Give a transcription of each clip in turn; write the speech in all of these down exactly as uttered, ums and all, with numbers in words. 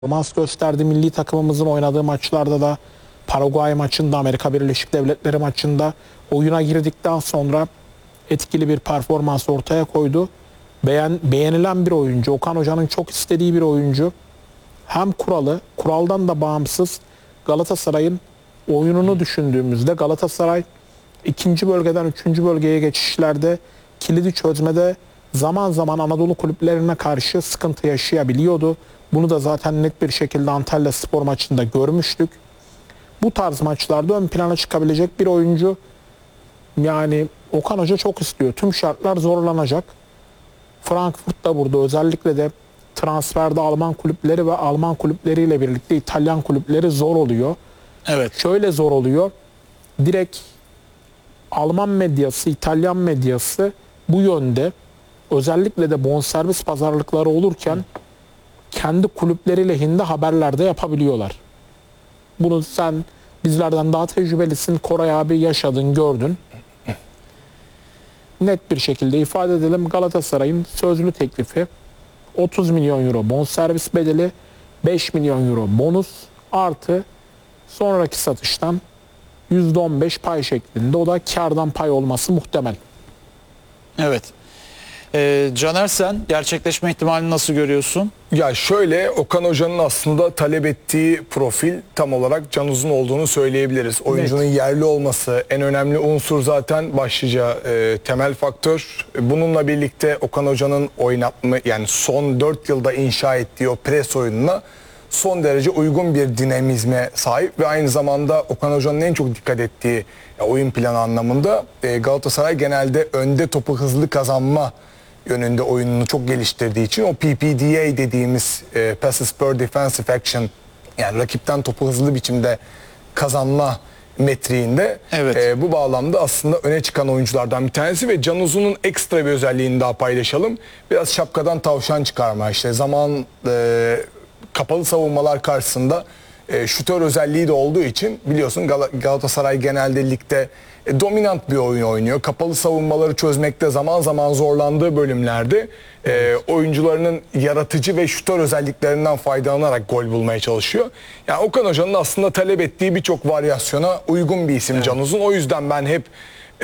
performans gösterdi. Milli takımımızın oynadığı maçlarda da, Paraguay maçında, Amerika Birleşik Devletleri maçında oyuna girdikten sonra etkili bir performans ortaya koydu. Beğen, beğenilen bir oyuncu. Okan Hoca'nın çok istediği bir oyuncu. Hem kuralı, kuraldan da bağımsız Galatasaray'ın oyununu düşündüğümüzde Galatasaray ikinci bölgeden üçüncü bölgeye geçişlerde kilidi çözmede zaman zaman Anadolu kulüplerine karşı sıkıntı yaşayabiliyordu. Bunu da zaten net bir şekilde Antalyaspor maçında görmüştük. Bu tarz maçlarda ön plana çıkabilecek bir oyuncu. Yani Okan Hoca çok istiyor. Tüm şartlar zorlanacak. Frankfurt da burada, özellikle de transferde Alman kulüpleri ve Alman kulüpleriyle birlikte İtalyan kulüpleri zor oluyor. Evet. Şöyle zor oluyor. Direkt Alman medyası, İtalyan medyası bu yönde, özellikle de bonservis pazarlıkları olurken kendi kulüpleri lehinde haberler de yapabiliyorlar. Bunu sen bizlerden daha tecrübelisin. Koray abi yaşadın, gördün. Net bir şekilde ifade edelim. Galatasaray'ın sözlü teklifi otuz milyon euro bonservis bedeli, beş milyon euro bonus artı sonraki satıştan yüzde on beş pay şeklinde. O da kardan pay olması muhtemel. Evet. Ee, Caner, sen gerçekleşme ihtimalini nasıl görüyorsun? Ya şöyle, Okan Hoca'nın aslında talep ettiği profil tam olarak Can Uzun olduğunu söyleyebiliriz. Oyuncunun evet. yerli olması en önemli unsur, zaten başlıca e, temel faktör. Bununla birlikte Okan Hoca'nın oynatma, yani son dört yılda inşa ettiği o pres oyununa son derece uygun bir dinamizme sahip ve aynı zamanda Okan Hoca'nın en çok dikkat ettiği ya, oyun planı anlamında e, Galatasaray genelde önde topu hızlı kazanma yönünde oyununu çok geliştirdiği için o P P D A dediğimiz e, Passes Per Defensive Action, yani rakipten topu hızlı biçimde kazanma metriğinde evet. e, bu bağlamda aslında öne çıkan oyunculardan bir tanesi ve Can Uzun'un ekstra bir özelliğini daha paylaşalım. Biraz şapkadan tavşan çıkarma, işte zaman e, kapalı savunmalar karşısında e, şutör özelliği de olduğu için biliyorsun Gal Galatasaray genelde ligde e, dominant bir oyun oynuyor. Kapalı savunmaları çözmekte zaman zaman zorlandığı bölümlerde e, oyuncularının yaratıcı ve şutör özelliklerinden faydalanarak gol bulmaya çalışıyor. Yani Okan Hoca'nın aslında talep ettiği birçok varyasyona uygun bir isim evet. Can Uzun. O yüzden ben hep e,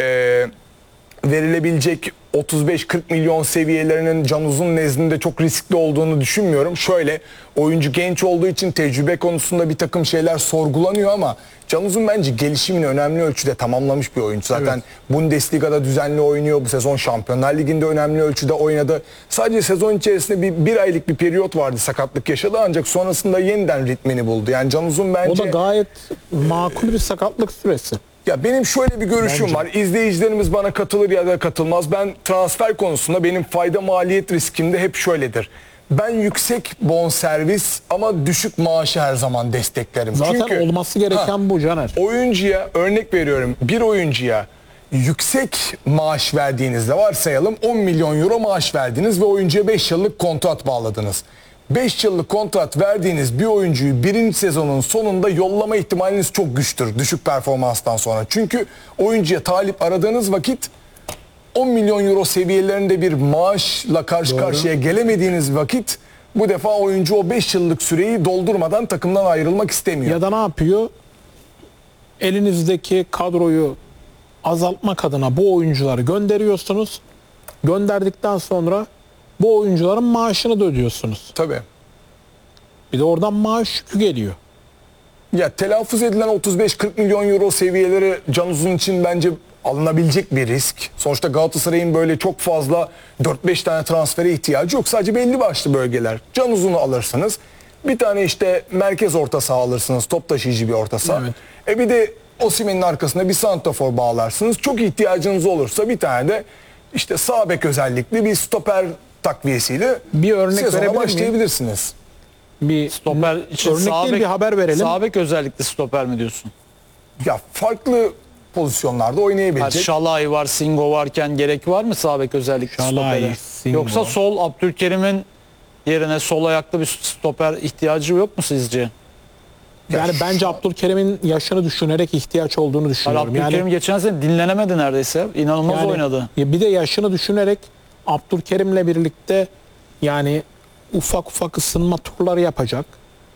verilebilecek otuz beş kırk milyon seviyelerinin Can Uzun nezdinde çok riskli olduğunu düşünmüyorum. Şöyle, oyuncu genç olduğu için tecrübe konusunda bir takım şeyler sorgulanıyor ama Can Uzun bence gelişimini önemli ölçüde tamamlamış bir oyuncu. Zaten evet. Bundesliga'da düzenli oynuyor. Bu sezon Şampiyonlar Ligi'nde önemli ölçüde oynadı. Sadece sezon içerisinde bir, bir aylık bir periyot vardı, sakatlık yaşadı, ancak sonrasında yeniden ritmini buldu. Yani Can Uzun bence... O da gayet makul bir sakatlık süresi. Ya benim şöyle bir görüşüm Bence. var. İzleyicilerimiz bana katılır ya da katılmaz. Ben transfer konusunda benim fayda maliyet riskimde hep şöyledir. Ben yüksek bonservis ama düşük maaşı her zaman desteklerim. Zaten Çünkü, olması gereken ha, bu Caner. Oyuncuya, örnek veriyorum, bir oyuncuya yüksek maaş verdiğinizde, varsayalım on milyon euro maaş verdiniz ve oyuncuya beş yıllık kontrat bağladınız. beş yıllık kontrat verdiğiniz bir oyuncuyu birinci sezonun sonunda yollama ihtimaliniz çok güçtür düşük performanstan sonra. Çünkü oyuncuya talip aradığınız vakit on milyon euro seviyelerinde bir maaşla karşı Doğru. karşıya gelemediğiniz vakit bu defa oyuncu o beş yıllık süreyi doldurmadan takımdan ayrılmak istemiyor. Ya da ne yapıyor? Elinizdeki kadroyu azaltmak adına bu oyuncuları gönderiyorsunuz. Gönderdikten sonra bu oyuncuların maaşını da ödüyorsunuz. Tabii. Bir de oradan maaş yükü geliyor. Ya telaffuz edilen otuz beş kırk milyon euro seviyeleri Can Uzun için bence alınabilecek bir risk. Sonuçta Galatasaray'ın böyle çok fazla dört beş tane transfere ihtiyacı yok. Sadece belli başlı bölgeler. Can Uzun'u alırsınız. Bir tane işte merkez orta saha alırsınız. Top taşıyıcı bir orta saha. Evet. E bir de Osimhen'in arkasına bir santrafor bağlarsınız. Çok ihtiyacınız olursa bir tane de işte sağ bek özellikli bir stoper takviyesiyle bir örnek sezona başlayabilirsiniz. Bir stoper için örnek değil, bek, bir haber verelim. Sağ bek özellikle stoper mi diyorsun? Ya farklı pozisyonlarda oynayabilecek. Yani Şalay var, Singo varken gerek var mı sağ bek özellikle Şalay, stopere? Singo. Yoksa sol Abdülkerim'in yerine sol ayaklı bir stoper ihtiyacı yok mu sizce? Yani ya bence Abdülkerim'in yaşını düşünerek ihtiyaç olduğunu düşünüyorum. Abdülkerim yani, geçen sene dinlenemedi neredeyse. İnanılmaz yani, oynadı. Bir de yaşını düşünerek Abdülkerim'le birlikte yani ufak ufak ısınma turları yapacak.